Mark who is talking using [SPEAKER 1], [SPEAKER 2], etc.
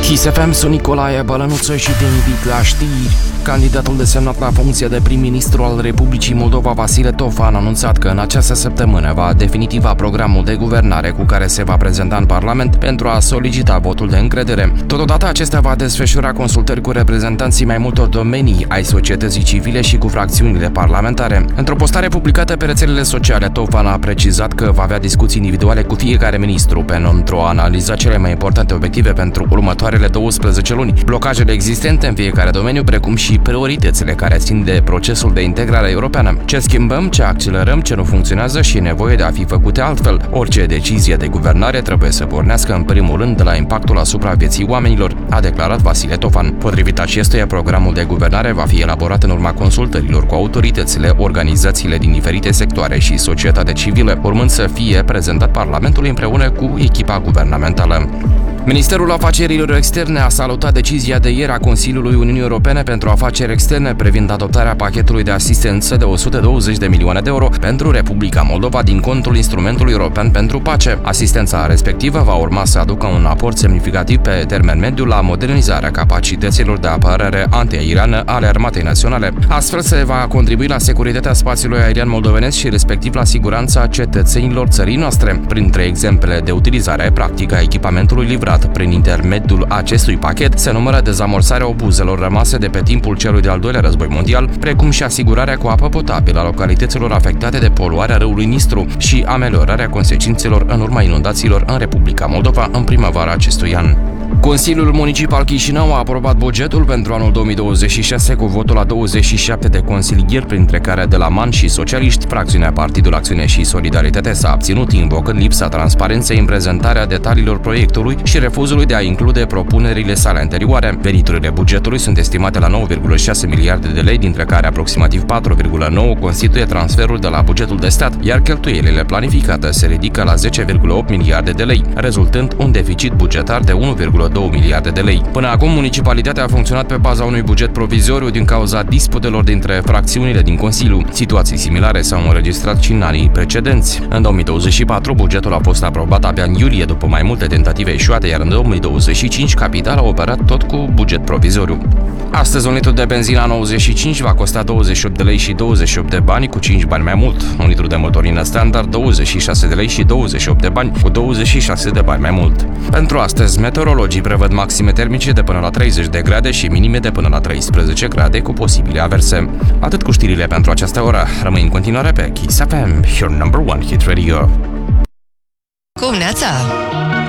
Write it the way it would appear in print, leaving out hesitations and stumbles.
[SPEAKER 1] Kiss FM, sunt Nicolae Bălănuță și te invit la știri. Candidatul desemnat la funcția de prim-ministru al Republicii Moldova, Vasile Tofan, a anunțat că în această săptămână va definitiva programul de guvernare cu care se va prezenta în Parlament pentru a solicita votul de încredere. Totodată, acesta va desfășura consultări cu reprezentanții mai multor domenii ai societății civile și cu fracțiunile parlamentare. Într-o postare publicată pe rețelele sociale, Tofan a precizat că va avea discuții individuale cu fiecare ministru pentru a analiza cele mai importante obiective pentru următoarele 12 luni, blocajele existente în fiecare domeniu, precum și prioritățile care țin de procesul de integrare europeană. Ce schimbăm, ce accelerăm, ce nu funcționează și e nevoie de a fi făcute altfel. Orice decizie de guvernare trebuie să pornească în primul rând de la impactul asupra vieții oamenilor, a declarat Vasile Tofan. Potrivit acestuia, programul de guvernare va fi elaborat în urma consultărilor cu autoritățile, organizațiile din diferite sectoare și societatea civilă, urmând să fie prezentat Parlamentului împreună cu echipa guvernamentală. Ministerul Afacerilor Externe a salutat decizia de ieri a Consiliului Uniunii Europene pentru Afaceri Externe privind adoptarea pachetului de asistență de 120 de milioane de euro pentru Republica Moldova din contul Instrumentului European pentru Pace. Asistența respectivă va urma să aducă un aport semnificativ pe termen mediu la modernizarea capacităților de apărare antiaeriană ale Armatei Naționale. Astfel se va contribui la securitatea spațiului aerian moldovenesc și respectiv la siguranța cetățenilor țării noastre. Printre exemplele de utilizare practică a echipamentului livrat prin intermediul acestui pachet se numără dezamorsarea obuzelor rămase de pe timpul celui de-al doilea război mondial, precum și asigurarea cu apă potabilă a localităților afectate de poluarea râului Nistru și ameliorarea consecințelor în urma inundațiilor în Republica Moldova în primăvara acestui an. Consiliul Municipal Chișinău a aprobat bugetul pentru anul 2026 cu votul la 27 de consilieri, printre care de la MAN și socialiști. Fracțiunea Partidul Acțiune și Solidaritate s-a abținut, invocând lipsa transparenței în prezentarea detaliilor proiectului și refuzului de a include propunerile sale anterioare. Veniturile bugetului sunt estimate la 9,6 miliarde de lei, dintre care aproximativ 4,9 constituie transferul de la bugetul de stat, iar cheltuielile planificate se ridică la 10,8 miliarde de lei, rezultând un deficit bugetar de 1,2 miliarde de lei. Până acum, municipalitatea a funcționat pe baza unui buget provizoriu din cauza disputelor dintre fracțiunile din Consiliu. Situații similare s-au înregistrat și în anii precedenți. În 2024, bugetul a fost aprobat abia în iulie, după mai multe tentative eșuate, iar în 2025, Capital a operat tot cu buget provizoriu. Astăzi, un litru de benzină 95 va costa 28 de lei și 28 de bani, cu 5 bani mai mult. Un litru de motorină standard 26 de lei și 28 de bani, cu 26 de bani mai mult. Pentru astăzi, meteorologii prevăd maxime termice de până la 30 de grade și minime de până la 13 grade, cu posibile averse. Atât cu știrile pentru această oră. Rămâi în continuare pe Kiss FM, your number one hit radio.
[SPEAKER 2] Cum neața?